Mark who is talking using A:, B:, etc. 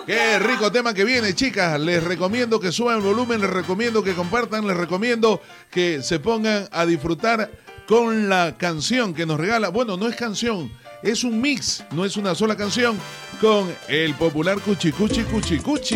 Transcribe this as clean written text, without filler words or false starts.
A: Qué rico tema que viene, chicas. Les recomiendo que suban el volumen, les recomiendo que compartan, les recomiendo que se pongan a disfrutar con la canción que nos regala. Bueno, no es canción, es un mix, no es una sola canción, con el popular Cuchi Cuchi Cuchi Cuchi.